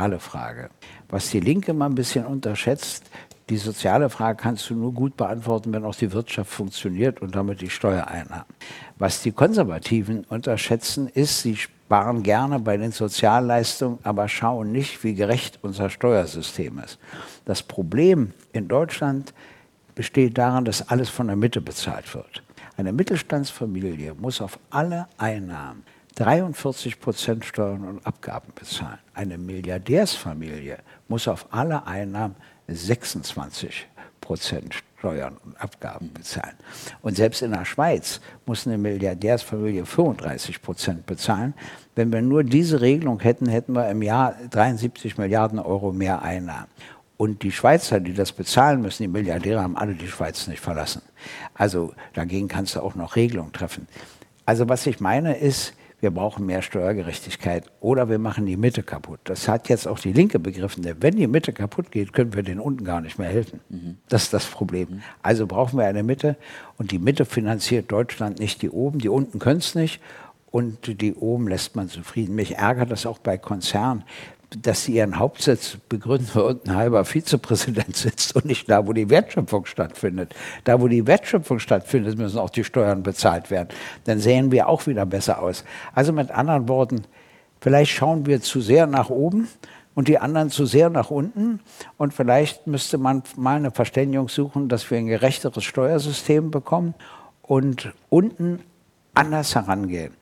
soziale Frage. Was die Linke mal ein bisschen unterschätzt, die soziale Frage kannst du nur gut beantworten, wenn auch die Wirtschaft funktioniert und damit die Steuereinnahmen. Was die Konservativen unterschätzen, ist, sie sparen gerne bei den Sozialleistungen, aber schauen nicht, wie gerecht unser Steuersystem ist. Das Problem in Deutschland besteht darin, dass alles von der Mitte bezahlt wird. Eine Mittelstandsfamilie muss auf alle Einnahmen 43% Steuern und Abgaben bezahlen. Eine Milliardärsfamilie muss auf alle Einnahmen 26% Steuern und Abgaben bezahlen. Und selbst in der Schweiz muss eine Milliardärsfamilie 35% bezahlen. Wenn wir nur diese Regelung hätten, hätten wir im Jahr 73 Milliarden Euro mehr Einnahmen. Und die Schweizer, die das bezahlen müssen, die Milliardäre, haben alle die Schweiz nicht verlassen. Also dagegen kannst du auch noch Regelungen treffen. Also was ich meine ist, wir brauchen mehr Steuergerechtigkeit oder wir machen die Mitte kaputt. Das hat jetzt auch die Linke begriffen. Denn wenn die Mitte kaputt geht, können wir den unten gar nicht mehr helfen. Das ist das Problem. Also brauchen wir eine Mitte und die Mitte finanziert Deutschland nicht die oben. Die unten können es nicht und die oben lässt man zufrieden. Mich ärgert das auch bei Konzernen, dass sie ihren Hauptsitz begründen, wo ein halber Vizepräsident sitzt und nicht da, wo die Wertschöpfung stattfindet. Da, wo die Wertschöpfung stattfindet, müssen auch die Steuern bezahlt werden. Dann sehen wir auch wieder besser aus. Also mit anderen Worten, vielleicht schauen wir zu sehr nach oben und die anderen zu sehr nach unten. Und vielleicht müsste man mal eine Verständigung suchen, dass wir ein gerechteres Steuersystem bekommen und unten anders herangehen.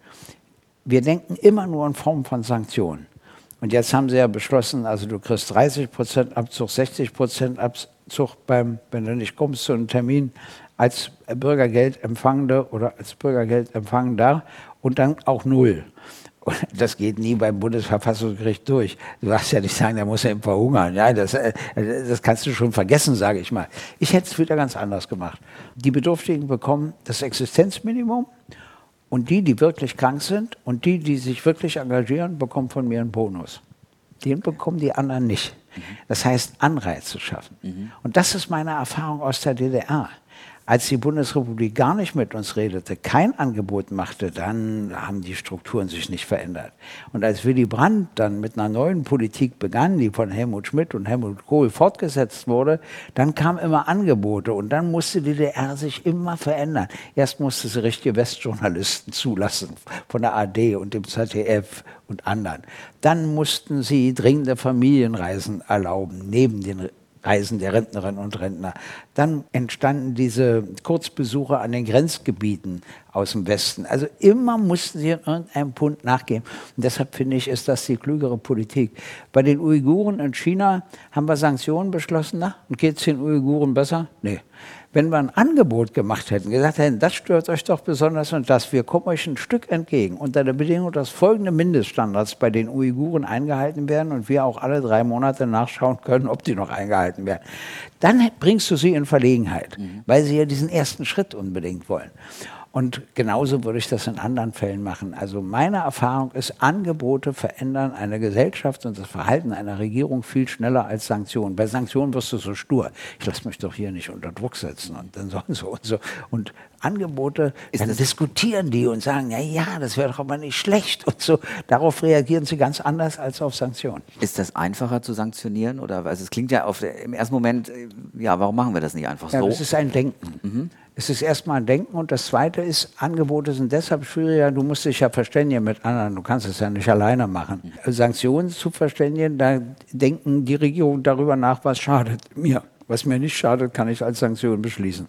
Wir denken immer nur in Form von Sanktionen. Und jetzt haben sie ja beschlossen, also du kriegst 30% Abzug, 60% Abzug wenn du nicht kommst zu einem Termin als Bürgergeldempfangende oder als Bürgergeldempfangender und dann auch 0. Und das geht nie beim Bundesverfassungsgericht durch. Du darfst ja nicht sagen, der muss ja eben verhungern. Ja, das kannst du schon vergessen, sage ich mal. Ich hätte es wieder ganz anders gemacht. Die Bedürftigen bekommen das Existenzminimum. Und die wirklich krank sind und die sich wirklich engagieren, bekommen von mir einen Bonus. Den bekommen die anderen nicht. Das heißt, Anreize schaffen. Und das ist meine Erfahrung aus der DDR. Als die Bundesrepublik gar nicht mit uns redete, kein Angebot machte, dann haben die Strukturen sich nicht verändert. Und als Willy Brandt dann mit einer neuen Politik begann, die von Helmut Schmidt und Helmut Kohl fortgesetzt wurde, dann kamen immer Angebote und dann musste die DDR sich immer verändern. Erst musste sie richtige Westjournalisten zulassen, von der ARD und dem ZDF und anderen. Dann mussten sie dringende Familienreisen erlauben, neben den Reisen der Rentnerinnen und Rentner. Dann entstanden diese Kurzbesuche an den Grenzgebieten aus dem Westen. Also immer mussten sie in irgendeinem Punkt nachgeben. Und deshalb finde ich, ist das die klügere Politik. Bei den Uiguren in China haben wir Sanktionen beschlossen. Na, und geht es den Uiguren besser? Nee. Wenn wir ein Angebot gemacht hätten, gesagt hätten, das stört euch doch besonders und das, wir kommen euch ein Stück entgegen, unter der Bedingung, dass folgende Mindeststandards bei den Uiguren eingehalten werden und wir auch alle 3 Monate nachschauen können, ob die noch eingehalten werden, dann bringst du sie in Verlegenheit, weil sie ja diesen ersten Schritt unbedingt wollen. Und genauso würde ich das in anderen Fällen machen. Also meine Erfahrung ist, Angebote verändern eine Gesellschaft und das Verhalten einer Regierung viel schneller als Sanktionen. Bei Sanktionen wirst du so stur. Ich lasse mich doch hier nicht unter Druck setzen und dann so und so. Und Angebote, dann diskutieren die und sagen, ja, das wäre doch aber nicht schlecht und so. Darauf reagieren sie ganz anders als auf Sanktionen. Ist das einfacher zu sanktionieren? Oder, also es klingt ja im ersten Moment, ja, warum machen wir das nicht einfach so? Ja, das ist ein Denken. Es ist erstmal ein Denken und das Zweite ist, Angebote sind deshalb schwieriger, du musst dich ja verständigen mit anderen, du kannst es ja nicht alleine machen. Sanktionen zu verständigen, da denken die Regierungen darüber nach, was schadet mir. Was mir nicht schadet, kann ich als Sanktion beschließen.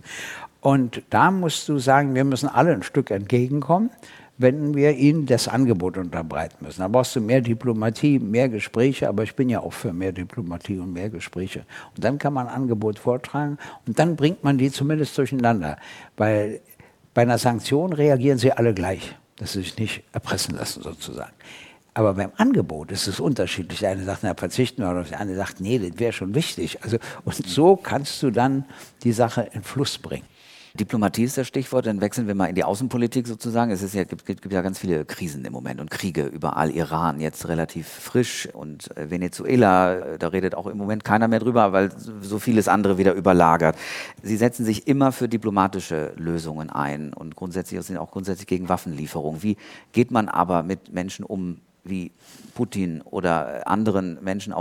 Und da musst du sagen, wir müssen alle ein Stück entgegenkommen, wenn wir ihnen das Angebot unterbreiten müssen. Da brauchst du mehr Diplomatie, mehr Gespräche, aber ich bin ja auch für mehr Diplomatie und mehr Gespräche. Und dann kann man ein Angebot vortragen und dann bringt man die zumindest durcheinander. Weil bei einer Sanktion reagieren sie alle gleich, dass sie sich nicht erpressen lassen sozusagen. Aber beim Angebot ist es unterschiedlich. Der eine sagt, na, verzichten wir, oder der andere sagt, nee, das wäre schon wichtig. Also, und so kannst du dann die Sache in Fluss bringen. Diplomatie ist das Stichwort, dann wechseln wir mal in die Außenpolitik sozusagen. Es gibt ja ganz viele Krisen im Moment und Kriege überall. Iran jetzt relativ frisch und Venezuela, da redet auch im Moment keiner mehr drüber, weil so vieles andere wieder überlagert. Sie setzen sich immer für diplomatische Lösungen ein und sind auch grundsätzlich gegen Waffenlieferungen. Wie geht man aber mit Menschen um wie Putin oder anderen Menschen